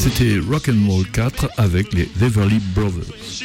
C'était Rock'n'Roll 4 avec les Everly Brothers.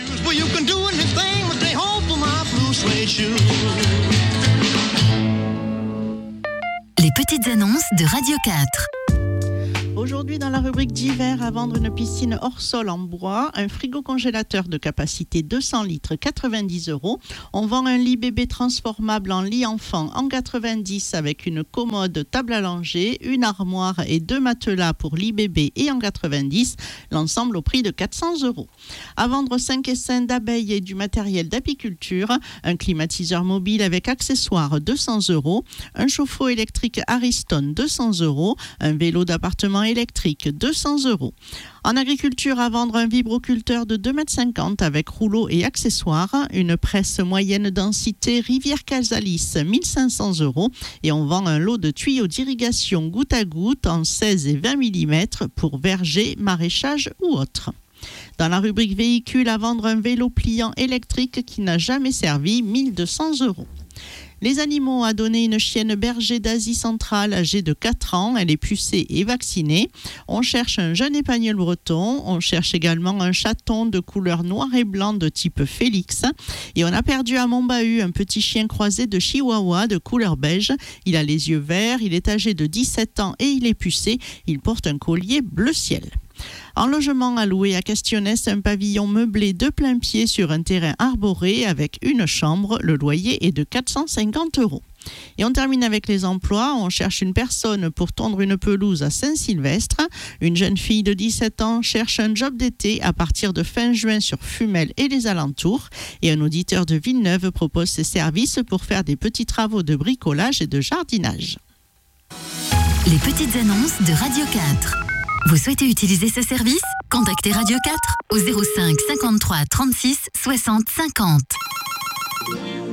Les petites annonces de Radio 4. Aujourd'hui, dans la rubrique d'hiver, à vendre une piscine hors sol en bois, un frigo congélateur de capacité 200 litres, 90 €. On vend un lit bébé transformable en lit enfant en 90 avec une commode, table à langer, une armoire et 2 matelas pour lit bébé et en 90, l'ensemble au prix de 400 €. À vendre 5 essaims d'abeilles et du matériel d'apiculture, un climatiseur mobile avec accessoires 200 €, un chauffe-eau électrique Ariston 200 €, un vélo d'appartement électrique 200 €. En agriculture, à vendre un vibroculteur de 2,50 m avec rouleau et accessoires, une presse moyenne densité Rivière Casalis 1500 € et on vend un lot de tuyaux d'irrigation goutte à goutte en 16 et 20 mm pour verger, maraîchage ou autre. Dans la rubrique véhicule, à vendre un vélo pliant électrique qui n'a jamais servi 1200 €. Les animaux, a donné une chienne berger d'Asie centrale âgée de 4 ans. Elle est pucée et vaccinée. On cherche un jeune épagneul breton. On cherche également un chaton de couleur noir et blanc de type Félix. Et on a perdu à Montbahut un petit chien croisé de Chihuahua de couleur beige. Il a les yeux verts, il est âgé de 17 ans et il est pucé. Il porte un collier bleu ciel. En logement à louer à Castionnès, un pavillon meublé de plein pied sur un terrain arboré avec une chambre. Le loyer est de 450 €. Et on termine avec les emplois. On cherche une personne pour tondre une pelouse à Saint-Sylvestre. Une jeune fille de 17 ans cherche un job d'été à partir de fin juin sur Fumel et les alentours. Et un auditeur de Villeneuve propose ses services pour faire des petits travaux de bricolage et de jardinage. Les petites annonces de Radio 4. Vous souhaitez utiliser ce service ? Contactez Radio 4 au 05 53 36 60 50.